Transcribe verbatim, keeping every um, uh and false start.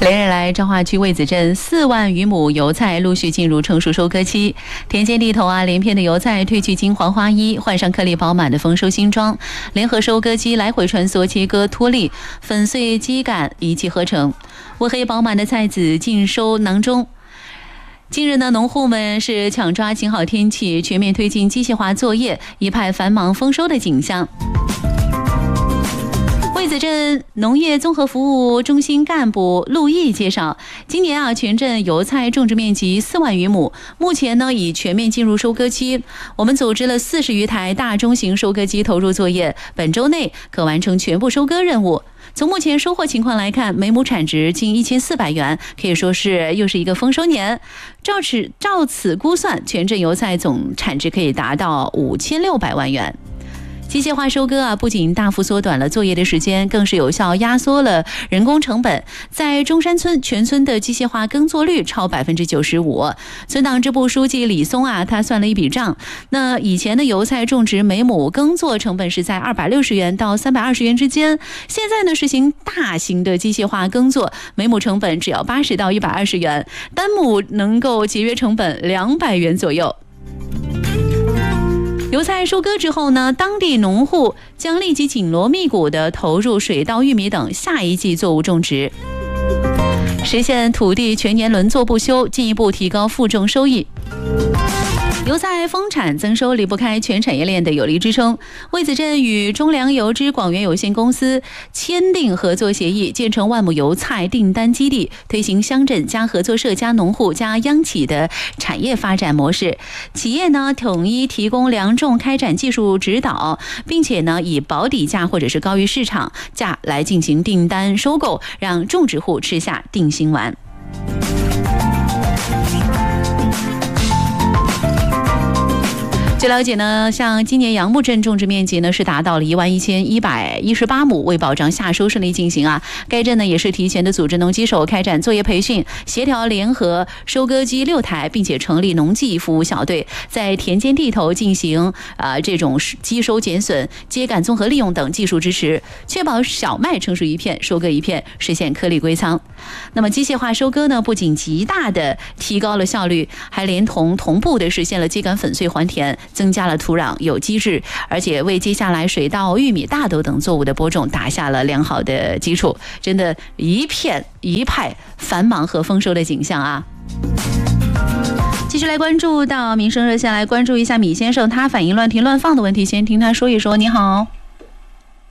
连日来，彰化区魏子镇四万余亩油菜陆续进入成熟收割期，田间地头啊，连片的油菜褪去金黄花衣，换上颗粒饱满的丰收新装，联合收割机来回穿梭切割脱粒，粉碎基杆一气呵成，乌黑饱满的菜籽尽收囊中。近日呢，农户们是抢抓晴好天气，全面推进机械化作业，一派繁忙丰收的景象。魏子镇农业综合服务中心干部陆毅介绍，今年啊，全镇油菜种植面积四万余亩，目前呢已全面进入收割期。我们组织了四十余台大中型收割机投入作业，本周内可完成全部收割任务。从目前收获情况来看，每亩产值近一千四百元，可以说是又是一个丰收年。照此照此估算，全镇油菜总产值可以达到五千六百万元。机械化收割啊，不仅大幅缩短了作业的时间，更是有效压缩了人工成本。在中山村，全村的机械化耕作率超百分之九十五。村党支部书记李松啊，他算了一笔账，那以前的油菜种植每亩耕作成本是在二百六十元到三百二十元之间，现在呢实行大型的机械化耕作，每亩成本只要八十到一百二十元，单亩能够节约成本两百元左右。油菜收割之后呢，当地农户将立即紧锣密鼓地投入水稻、玉米等下一季作物种植，实现土地全年轮作不休，进一步提高负重收益。油菜丰产增收离不开全产业链的有力支撑。魏子镇与中粮油脂广源有限公司签订合作协议，建成万亩油菜订单基地，推行乡镇加合作社加农户加央企的产业发展模式。企业呢统一提供粮种开展技术指导，并且呢以保底价或者是高于市场价来进行订单收购，让种植户吃下定心丸。据了解呢，像今年杨木镇种植面积呢是达到了一万一千一百一十八亩，为保障夏收顺利进行啊，该镇呢也是提前的组织农机手开展作业培训，协调联合收割机六台，并且成立农技服务小队，在田间地头进行啊、呃、这种机收减损、秸秆综合利用等技术支持，确保小麦成熟一片收割一片，实现颗粒归仓。那么机械化收割呢，不仅极大的提高了效率，还连同同步的实现了秸秆粉碎还田，增加了土壤有机质，而且为接下来水稻、玉米、大豆等作物的播种打下了良好的基础。真的，一片一派繁忙和丰收的景象啊！继续来关注到民生热线，来关注一下米先生，他反映乱停乱放的问题，先听他说一说。你好。